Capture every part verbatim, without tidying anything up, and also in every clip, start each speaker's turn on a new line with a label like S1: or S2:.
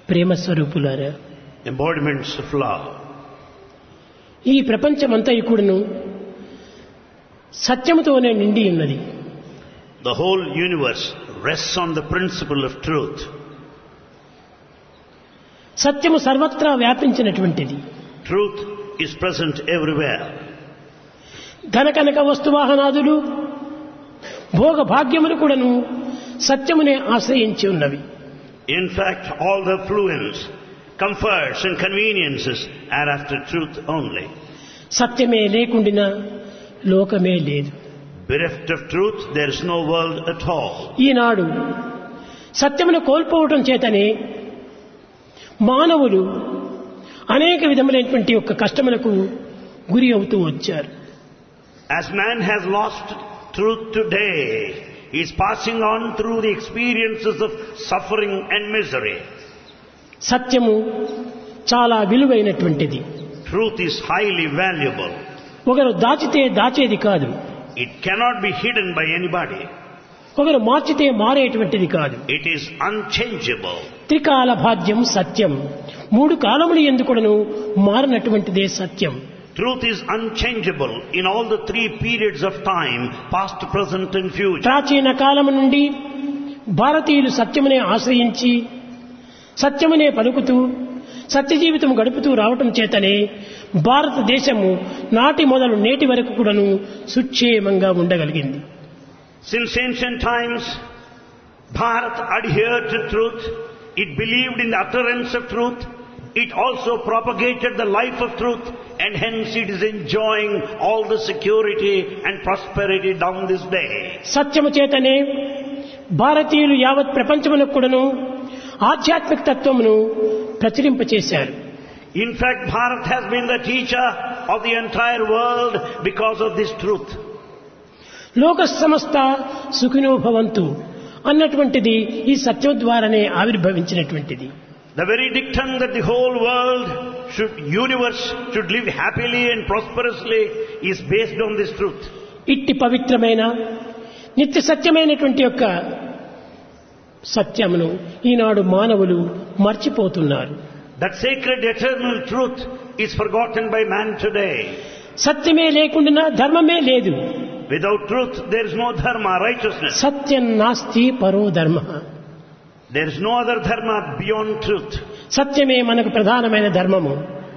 S1: ప్రేమ స్వరూపులారా,
S2: embodiments of love.
S1: ఈ ప్రపంచమంతా కూడాను సత్యముతోనే నిండి ఉన్నది.
S2: The whole universe rests on the principle of truth.
S1: సత్యము సర్వత్రా వ్యాపించినటువంటిది.
S2: Truth is present everywhere.
S1: ధనకనక వస్తువాహనాదులు భోగ భాగ్యములు కూడాను సత్యమునే ఆశ్రయించి ఉన్నవి.
S2: In fact, all the affluence, comforts and conveniences are after truth only.
S1: సత్యమే లేకుండినా లోకమే లేదు.
S2: Bereft of truth, there is no world at all.
S1: ఈనాడు సత్యమును కోల్పోవటం చేతనే మానవులు అనేక విధములైనటువంటి యొక్క కష్టములకు గురి అవుతూ వచ్చారు.
S2: As man has lost truth today, he is passing on through the experiences of suffering and misery.
S1: సత్యము చాలా విలువైనటువంటిది.
S2: Truth is highly valuable.
S1: ఒకరు దాచితే దాచేది కాదు.
S2: It cannot be hidden by anybody.
S1: ఒకరు మార్చితే మారేటువంటిది కాదు.
S2: It is unchangeable.
S1: త్రికాల భాగ్యం సత్యం. మూడు కాలములు ఎందుకును మారినటువంటిదే సత్యం.
S2: Truth is unchangeable in all the three periods of time, past, present and future.
S1: ప్రాచీన కాలము నుండి భారతీయులు సత్యమునే ఆశ్రయించి సత్యమునే పలుకుతూ సత్య జీవితం గడుపుతూ రావటం చేతనే భారతదేశము నాటి మొదలు నేటి వరకు కూడాను సుక్షేమంగా ఉండగలిగింది.
S2: Since ancient times, Bharat adhered to truth. It believed in the utterance of truth. It also propagated the life of truth, and hence it is enjoying all the security and prosperity down this day.
S1: సత్యము చేతనే భారతీయులు యావత్ ప్రపంచమునకు కూడాను ఆధ్యాత్మిక తత్వమును ప్రచురింపచేశారు.
S2: In fact, Bharat has been the teacher of the entire world because of this truth.
S1: లోక సమస్త సుఖినో భవంతు అన్నటువంటిది ఈ సత్యం ద్వారానే ఆవిర్భవించినటువంటిది.
S2: The very dictum that the whole world should, universe should live happily and prosperously is based on this truth.
S1: ఇట్టి పవిత్రమైన నిత్య సత్యమైనటువంటి యొక్క సత్యమును ఈనాడు మానవులు మర్చిపోతున్నారు.
S2: That sacred eternal truth is forgotten by man today.
S1: సత్యమే లేకుండా ధర్మమే లేదు.
S2: Without truth there is no dharma, righteousness.
S1: సత్యం నాస్తి పరో ధర్మ.
S2: There is no other dharma beyond truth.
S1: సత్యమే మనకు ప్రధానమైన ధర్మము.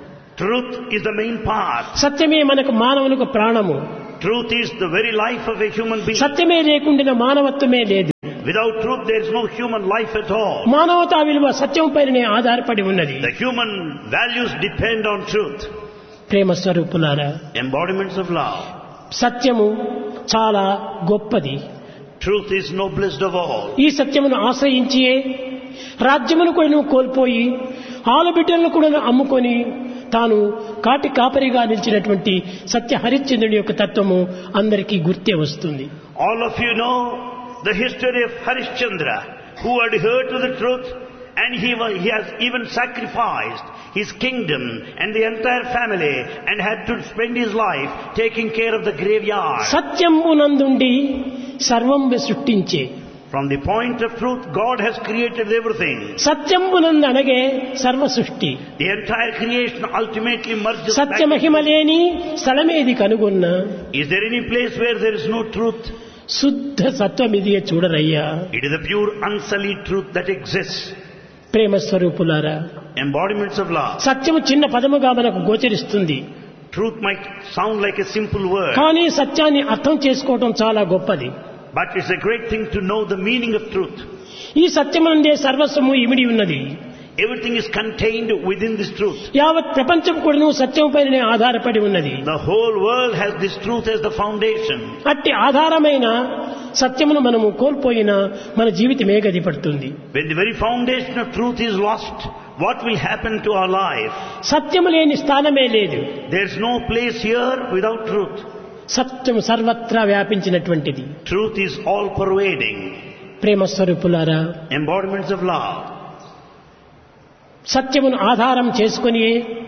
S2: Truth is the main part.
S1: సత్యమే మనకు మానవునికి ప్రాణము.
S2: Truth is the very life of a human being.
S1: సత్యమే లేకుండా మానవత్వమే లేదు.
S2: Without truth there is no human life at all.
S1: మానవతా విలువ సత్యం పైనే ఆధారపడి ఉన్నది.
S2: The human values depend on truth.
S1: ప్రేమ స్వరూపులారా,
S2: Embodiments of love.
S1: సత్యము చాలా గొప్పది.
S2: Truth is noblest of all.
S1: ఈ సత్యమును ఆశ్రయించి రాజ్యమును కూడా కోల్పోయి ఆలుబిడ్డలను కూడా అమ్ముకొని తాను కాటి కాపరిగా నిలిచినటువంటి సత్య హరిశ్చంద్రుడి యొక్క తత్వము అందరికీ గుర్తే వస్తుంది.
S2: All of you know the history of Harishchandra, who adhered to the truth, and he, was, he has even sacrificed his kingdom and the entire family and had to spend his life taking care of the graveyard.
S1: సత్యమునందుండి సర్వం సృష్టించే.
S2: From the point of truth, God has created everything.
S1: సత్యమునందు అనగే సర్వ సృష్టి.
S2: The entire creation ultimately merges.
S1: సత్య మహిమ లేని స్థలమేది కనుగొన్న.
S2: Is there any place where there is no truth?
S1: శుద్ధ సత్వమిదియే చూడరయ్యా.
S2: It is the pure unsullied truth that exists.
S1: ప్రేమ స్వరూపులారా,
S2: Embodiments of love.
S1: సత్యము చిన్న పదముగా మనకు గోచరిస్తుంది.
S2: Truth might sound like a simple word,
S1: కానీ సత్యాన్ని అర్థం చేసుకోవటం చాలా గొప్పది.
S2: but it's a great thing to know the meaning of truth.
S1: ఈ సత్యమునందే సర్వస్వము ఇమిడి ఉన్నది.
S2: Everything is contained within this truth.
S1: యావత్ ప్రపంచం కూడా సత్యం పైనే ఆధారపడి ఉన్నది.
S2: The whole world has this truth as the foundation.
S1: అట్టి ఆధారమైన సత్యమును మనము కోల్పోయినా మన జీవితమే గడిపడుతుంది.
S2: When the very foundation of truth is lost, what will happen to our life?
S1: సత్యము లేని స్థానమే లేదు.
S2: There's no place here without truth.
S1: సత్యము సర్వత్రా వ్యాపించినటువంటిది.
S2: Truth is all pervading.
S1: ప్రేమ స్వరూపులారా,
S2: Embodiments of love.
S1: సత్యమును ఆధారం చేసుకుని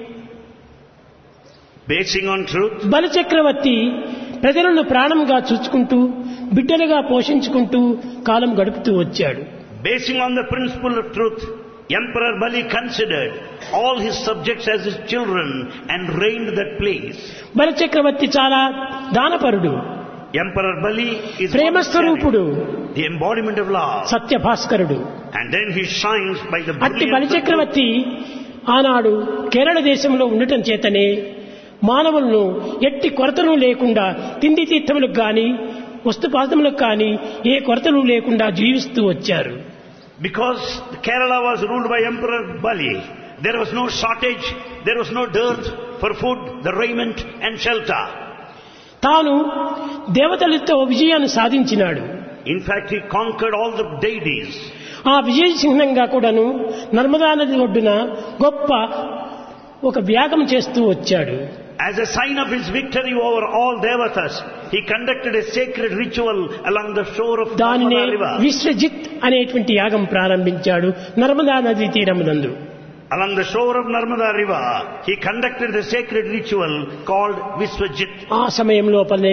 S2: Basing on truth,
S1: బలిచక్రవర్తి ప్రజలను ప్రాణంగా చూచుకుంటూ బిడ్డలుగా పోషించుకుంటూ కాలం గడుపుతూ వచ్చాడు.
S2: basing on the principle of truth, Emperor Bali considered all his subjects as his children and reigned that place.
S1: బలి చక్రవర్తి చాలా దానపరుడు,
S2: Emperor Bali is
S1: ప్రేమస్వరూపుడు,
S2: the embodiment of love.
S1: Satya భాస్కరుడు.
S2: And then he shines by the
S1: అట్టి బలి
S2: brilliance of truth.
S1: చక్రవర్తి ఆనాడు కేరళ దేశంలో ఉండటం చేతనే మానవులను ఎట్టి కొరతలు లేకుండా తిండి తీర్థములకు కానీ వస్తుపాదములకు కానీ ఏ కొరతలు లేకుండా జీవిస్తూ వచ్చారు.
S2: Because Kerala was ruled by Emperor Bali, there was no shortage, there was no dearth for food, the raiment and shelter.
S1: తాను దేవతలతో విజయాన్ని సాధించినాడు.
S2: In fact, he conquered all the deities.
S1: ఆ విజయ చిహ్నంగా కూడాను నర్మదా నది ఒడ్డున గొప్ప ఒక యాగం చేస్తూ వచ్చాడు.
S2: As a sign of his victory over all devatas, he conducted a sacred ritual along the shore of
S1: దానినే
S2: Narmada river.
S1: విశ్వజిత్ అనేటువంటి యాగం ప్రారంభించాడు నర్మదా నది తీరమునందు.
S2: Along the shore of Narmada river, he conducted the sacred ritual called Viswajit.
S1: ఆ సమయం లోపలనే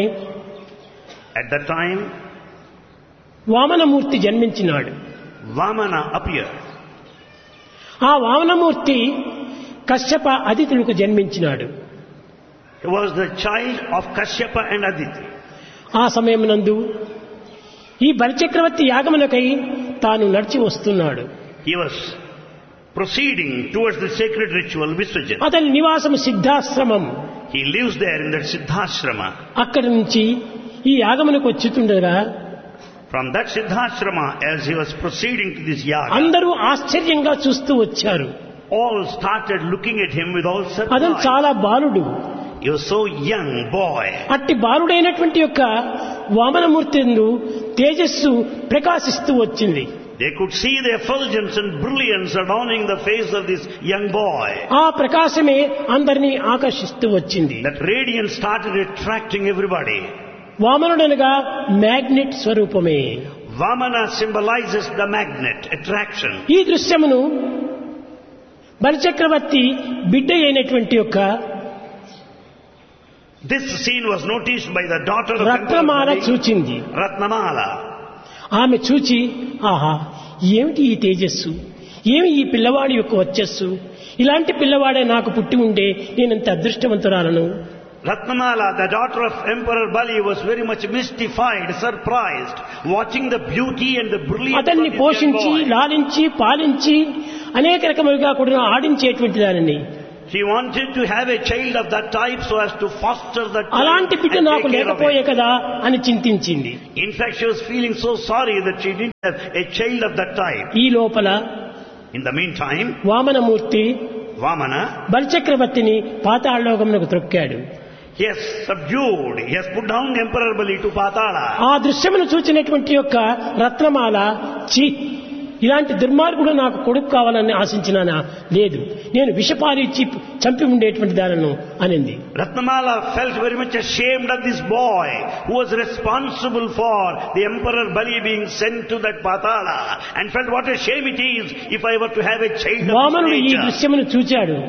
S2: At that time,
S1: Vamanamurthy జన్మించినాడు.
S2: Vamana appeared.
S1: ఆ Vamanamurthy Kashyapa అదితులకు జన్మించినాడు.
S2: He was the child of Kashyapa and Aditi.
S1: ఆ సమయమునందు ఈ బలిచక్రవర్తి యాగమునకై తాను నడిచి వస్తున్నాడు.
S2: He was proceeding towards the sacred ritual Viswajit.
S1: అతని నివాసం Siddhashramam.
S2: He lives there in that Siddhashrama.
S1: అక్కడి నుంచి ఈ యాగమునకు వచ్చుతుండగా
S2: From that Siddhashrama, as he was proceeding to this yaga,
S1: అందరూ ఆశ్చర్యంగా చూస్తూ వచ్చారు.
S2: all started looking at him with all
S1: అతను
S2: surprise.
S1: చాలా బాలుడు.
S2: He was so young boy.
S1: అట్టి బాలుడైనటువంటి యొక్క వామనమూర్తి యందు తేజస్సు ప్రకాశిస్తూ వచ్చింది.
S2: They could see the effulgence and brilliance adorning the face of this young boy.
S1: ఆ ప్రకాశమే అందరినీ ఆకర్షిస్తూ వచ్చింది.
S2: That radiance started attracting everybody.
S1: వామనుడనగా magnet స్వరూపమే.
S2: Vamana symbolizes the magnet, attraction.
S1: ఈ దృశ్యమును బలిచక్రవర్తి బిడ్డ అయినటువంటి యొక్క
S2: This scene was noticed by the daughter of
S1: Ratnamala
S2: Emperor Bali,
S1: చూచింది.
S2: Ratnamala.
S1: ఆమె చూచి ఆహా ఏమిటి ఈ తేజస్సు, ఏమి ఈ పిల్లవాడి యొక్క వచ్చస్సు, ఇలాంటి పిల్లవాడే నాకు పుట్టి ఉండే నేనంత అదృష్టవంతురాలను.
S2: Ratnamala, the daughter of Emperor Bali, was very much mystified, surprised, watching the beauty and the brilliance of
S1: అతన్ని
S2: this young
S1: పోషించి
S2: boy.
S1: లాలించి పాలించి అనేక రకములుగా కూడా ఆడించేటువంటి దానిని,
S2: She wanted to have a child of that type so as to foster that child
S1: అలాంటి
S2: and
S1: బిడ్డ
S2: take
S1: నాకు
S2: care of
S1: లేకపోయే
S2: it.
S1: కదా అని చింతించింది.
S2: In fact, she was feeling so sorry that she didn't have a child of that type.
S1: ఈ లోపల
S2: In the meantime,
S1: Vamanamurthy
S2: Vamana,
S1: బలిచక్రవర్తిని పాతాళలోకమునకు త్రొక్కాడు.
S2: he has subdued, he has put down Emperor Bali to Patala.
S1: ఆ దృశ్యమును చూచినటువంటి యొక్క రత్నమాల చి ఇలాంటి దుర్మార్గుడు నాకు కొడుకు కావాలని ఆశించినానా, లేదు నేను విషపాలు ఇచ్చి చంపి ఉండేటువంటి దానను అనింది.
S2: Ratnamala felt very much ashamed of this boy who was responsible for the Emperor Bali being sent to that Patala, and felt what a shame it is if I were to have a child of
S1: Vamanudu
S2: this
S1: ఈ
S2: nature.
S1: దృశ్యమును చూచాడు.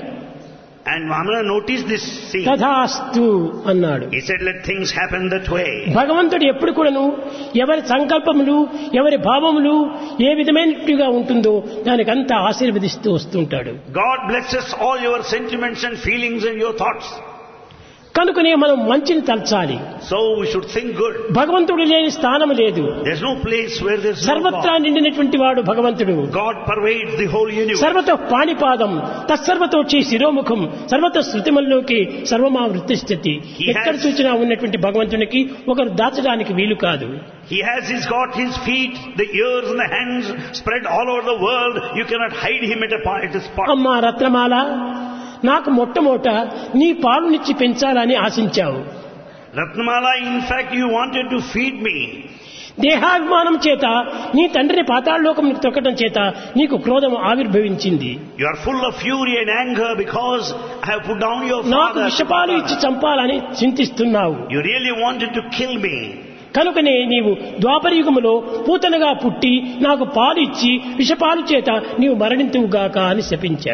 S2: And Vamana noticed this scene.
S1: తథాస్తు అన్నాడు.
S2: He said, let things happen that way.
S1: భగవంతుడు ఎప్పుడు కూడాను ఎవరి సంకల్పములు ఎవరి భావములు ఏ విధమైనట్టుగా ఉంటుందో దానికంతా ఆశీర్వదిస్తూ వస్తుంటాడు.
S2: God blesses all your sentiments and feelings and your thoughts.
S1: కనుకనే మనం మంచిని తలచాలి.
S2: So we should think good.
S1: భగవంతుడు లేని స్థానము లేదు.
S2: There's no place where there's no
S1: సర్వత్రా
S2: God.
S1: నిండినటువంటి వాడు భగవంతుడు.
S2: God pervades the whole universe.
S1: సర్వతో పాణిపాదం తత్సర్వతోచి శిరోముఖం సర్వత శృతిమల్లోకి సర్వమా వృత్తిస్థితి. ఎక్కడ చూచినా ఉన్నటువంటి భగవంతునికి ఒకరు దాచడానికి వీలు కాదు.
S2: He has he's got his feet, the ears and the hands spread all over the world. You cannot hide him at a, pa- at a spot.
S1: అమ్మా రత్నమాల, నాకు మొట్టమొదట నీ పాలునిచ్చి పెంచాలని ఆశించావు.
S2: Ratnamala, in fact, you wanted to feed me.
S1: దేహాభిమానం చేత నీ తండ్రిని పాతాళలోకమునకు తొక్కడం చేత నీకు క్రోధం ఆవిర్భవించింది.
S2: You are full of fury and anger because I have put down your
S1: నాకు
S2: father.
S1: విషపాలు ఇచ్చి చంపాలని చింతిస్తున్నావు.
S2: You really wanted to kill me.
S1: కనుకనే నీవు ద్వాపరయుగములో పూతనగా పుట్టి నాకు పాలు ఇచ్చి విషపాలు చేత నీవు మరణింతువుగాక అని శపించాడు.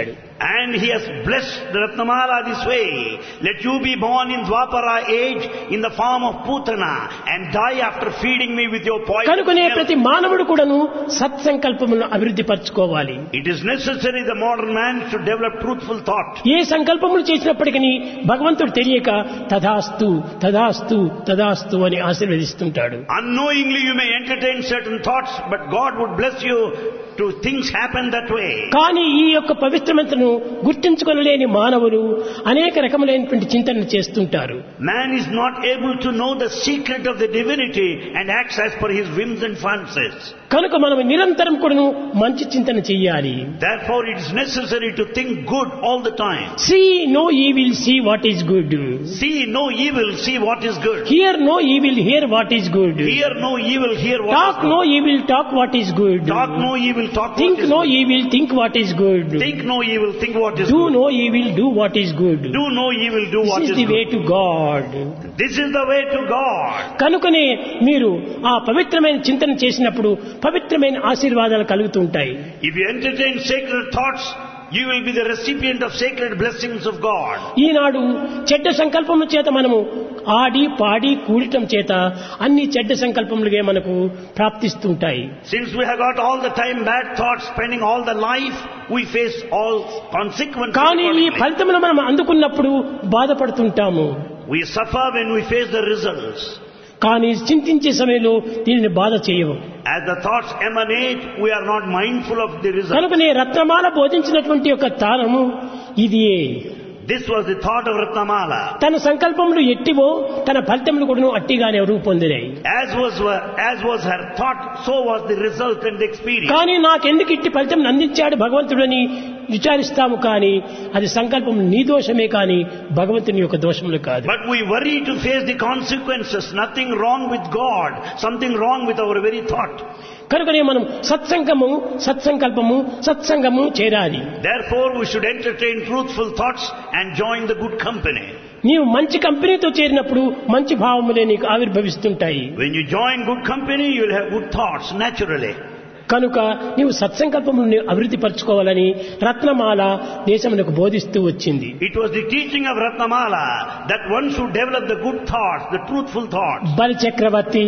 S2: And he has blessed the Ratnamala this way. Let you be born in Dwapara age in the form of Putana and die after feeding me with your poison.
S1: కనుకనే ప్రతి మానవుడు కూడాను సత్సంకల్పములను అభివృద్ధి పరచుకోవాలి.
S2: It is necessary the modern man should develop truthful thought.
S1: ఏ సంకల్పములు చేసినప్పటికీ భగవంతుడు తెలియక తదాస్తు తదాస్తు తదాస్తు అని ఆశీర్వదిస్తుంటాడు.
S2: Unknowingly you may entertain certain thoughts, but God would bless you to things happen that way.
S1: కానీ ఈ యొక్క పవిత్రమంతను గుర్తించుకొనలేని మానవులు అనేక రకములైనటువంటి చింతనలు చేస్తుంటారు.
S2: Man is not able to know the secret of the divinity and acts as per his whims and fancies.
S1: కనుక మనం నిరంతరం కూడాను మంచి చింతన చెయ్యాలి.
S2: Therefore it is necessary to think good all the time.
S1: See no evil, see what is good.
S2: See no evil, see what is good.
S1: Hear no evil, hear what is good.
S2: Hear no evil, hear what
S1: Talk
S2: is good.
S1: no evil, talk what is good.
S2: Talk no evil, talk
S1: Think
S2: what is
S1: no
S2: good.
S1: evil, think what is good.
S2: Think no evil, think what is
S1: Do
S2: good.
S1: no evil, do what is good.
S2: Do no evil, do what
S1: This
S2: is
S1: is the way
S2: good.
S1: to God.
S2: This is the way to God.
S1: కనుకనే మీరు ఆ పవిత్రమైన చింతన చేసినప్పుడు పవిత్రమైన ఆశీర్వాదాలు కలుగుతుంటాయి.
S2: If you entertain sacred thoughts, you will be the recipient of sacred blessings of God.
S1: ఈనాడు చెడ్డ సంకల్పముల చేత మనము ఆడి పాడి కూడటం చేత అన్ని చెడ్డ సంకల్పములుగా మనకు ప్రాప్తిస్తుంటాయి.
S2: Since we have got all the time bad thoughts, spending all the life, we face all consequences.
S1: కానీ ఈ
S2: accordingly.
S1: ఫలితములు మనం అందుకున్నప్పుడు బాధపడుతుంటాము.
S2: We suffer when we face the results.
S1: కానీ చింతించే సమయంలో దీనిని బాధ చేయవు.
S2: As the thoughts emanate, we are not mindful of the results.
S1: కనుకనే రత్నమాల బోధించినటువంటి యొక్క తారము ఇదియే.
S2: This was the thought of Ratnamala.
S1: తన సంకల్పములు ఎట్టివో తన ఫలితములు కూడా అట్టిగానే రూపొందినాయి.
S2: As was as was her thought, so was the result and the experience.
S1: కానీ నాకెందుకు ఇట్టి ఫలితం అందించాడు భగవంతుడని విచారిస్తాము. కానీ అది సంకల్పం నీ దోషమే కానీ భగవంతుని యొక్క దోషములు కాదు.
S2: But we worry to face the consequences. Nothing wrong with God. Something wrong with our very thought.
S1: కనుకనే మనం సత్సంగము సత్సంకల్పము సత్సంగము చేరాలి.
S2: Therefore we should entertain truthful thoughts and join the good company.
S1: నీవు మంచి కంపెనీతో చేరినప్పుడు మంచి భావములే నీకు ఆవిర్భవిస్తుంటాయి.
S2: When you join good company, you will have good thoughts naturally.
S1: కనుక నీవు సత్సంకల్పములను అభివృద్ధి పరచుకోవాలని రత్నమాల దేశమునకు బోధిస్తూ వచ్చింది.
S2: It was the teaching of Ratnamala that one should develop the good thoughts, the truthful thoughts.
S1: బలి చక్రవర్తి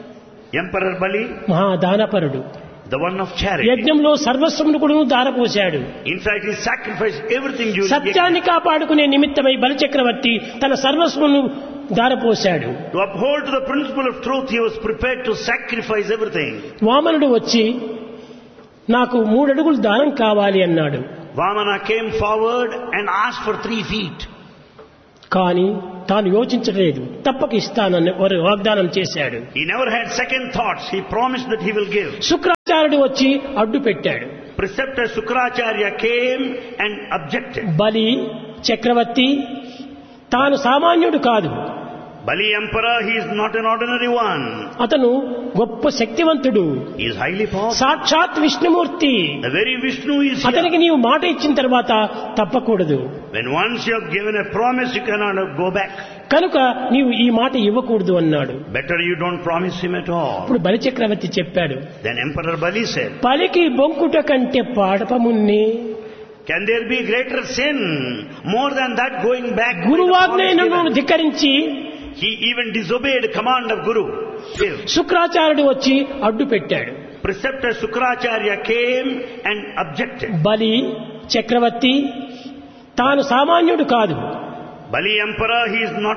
S2: Emperor Bali,
S1: మహాదానపరుడు,
S2: the one of charity.
S1: యజ్ఞంలో సర్వస్వమును కూడా దారపోశాడు.
S2: In fact, he sacrificed everything during the
S1: సత్యాన్ని కాపాడుకునే నిమిత్తమై బలి చక్రవర్తి తన సర్వస్వమును దారపోశాడు.
S2: To uphold to the principle of truth, he was prepared to sacrifice everything.
S1: వామనుడు వచ్చి నాకు మూడడుగులు దానం కావాలి అన్నాడు.
S2: Vamana came forward and asked for three feet.
S1: కానీ తాను యోచించలేదు. తప్పక ఇస్తానని వారు వాగ్దానం చేశాడు.
S2: He never had second thoughts. He promised that he will give.
S1: శుక్రాచార్యుడు వచ్చి అడ్డు పెట్టాడు.
S2: Preceptor Sukracharya came and objected.
S1: బలి చక్రవర్తి తాను సామాన్యుడు కాదు.
S2: Bali Emperor, he is not an ordinary one.
S1: అతను గొప్ప శక్తివంతుడు.
S2: He is highly powerful.
S1: సాక్షాత్ Vishnumurthy.
S2: The very Vishnu is
S1: అతనికి
S2: here.
S1: నీవు మాట ఇచ్చిన తర్వాత తప్పకూడదు.
S2: When once you have given a promise, you cannot go back.
S1: కనుక నీవు ఈ మాట ఇవ్వకూడదు అన్నాడు.
S2: Better you don't promise him at all.
S1: ఇప్పుడు బలి చక్రవర్తి చెప్పాడు,
S2: Then Emperor Bali said,
S1: పలికి బొంకుట కంటే పాడపమున్నే.
S2: can there be greater sin more than that going back? by the
S1: గురువాజ్ఞను
S2: promise given?
S1: ధిక్కరించి
S2: He even disobeyed command of Guru. Still,
S1: శుక్రాచార్యుడు వచ్చి అడ్డు పెట్టాడు.
S2: Preceptor Sukracharya came and objected.
S1: బలి చక్రవర్తి తాను సామాన్యుడు కాదు.
S2: Bali Emperor, he is not